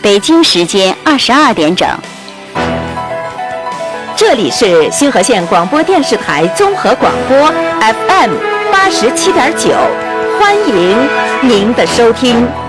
北京时间22点整。 这里是新河县广播电视台综合广播 FM87.9，欢迎您的收听。